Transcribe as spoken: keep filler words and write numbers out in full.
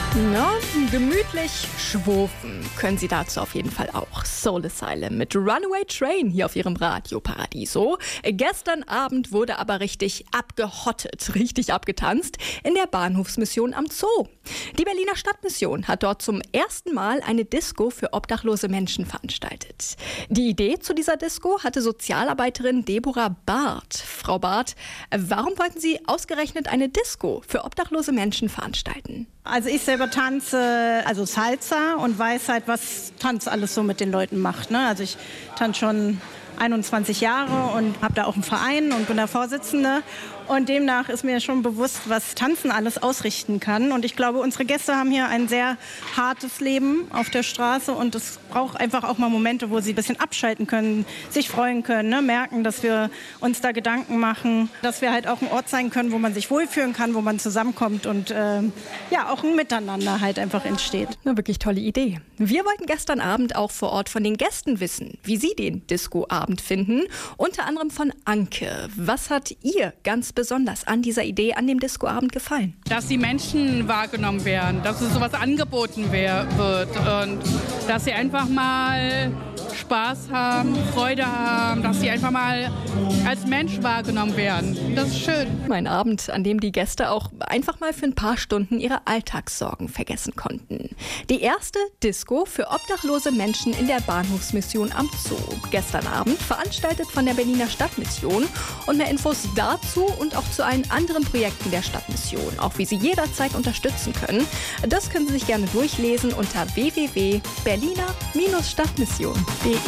Na, gemütlich schwurfen können Sie dazu auf jeden Fall auch. Soul Asylum mit Runaway Train hier auf Ihrem Radio Paradiso. Gestern Abend wurde aber richtig abgehottet, richtig abgetanzt in der Bahnhofsmission am Zoo. Die Berliner Stadtmission hat dort zum ersten Mal eine Disco für obdachlose Menschen veranstaltet. Die Idee zu dieser Disco hatte Sozialarbeiterin Deborah Barth. Frau Barth, warum wollten Sie ausgerechnet eine Disco für obdachlose Menschen veranstalten? Also ich selber tanze, also Salsa, und weiß halt, was Tanz alles so mit den Leuten macht. Ne? Also ich tanze schon einundzwanzig Jahre und habe da auch einen Verein und bin da Vorsitzende. Und demnach ist mir schon bewusst, was Tanzen alles ausrichten kann. Und ich glaube, unsere Gäste haben hier ein sehr hartes Leben auf der Straße. Und es braucht einfach auch mal Momente, wo sie ein bisschen abschalten können, sich freuen können, ne? Merken, dass wir uns da Gedanken machen, dass wir halt auch ein Ort sein können, wo man sich wohlfühlen kann, wo man zusammenkommt und äh, ja, auch ein Miteinander halt einfach entsteht. Eine wirklich tolle Idee. Wir wollten gestern Abend auch vor Ort von den Gästen wissen, wie sie den Disco-Abend finden. Unter anderem von Anke. Was hat ihr ganz besonders an dieser Idee, an dem Discoabend gefallen? Dass die Menschen wahrgenommen werden, dass es sowas angeboten wär, wird und dass sie einfach mal Spaß haben, Freude haben, dass sie einfach mal als Mensch wahrgenommen werden. Das ist schön. Ein Abend, an dem die Gäste auch einfach mal für ein paar Stunden ihre Alltagssorgen vergessen konnten. Die erste Disco für obdachlose Menschen in der Bahnhofsmission am Zoo. Gestern Abend veranstaltet von der Berliner Stadtmission. Und mehr Infos dazu und auch zu allen anderen Projekten der Stadtmission, auch wie Sie jederzeit unterstützen können, das können Sie sich gerne durchlesen unter w w w punkt berliner Stadtmission punkt de.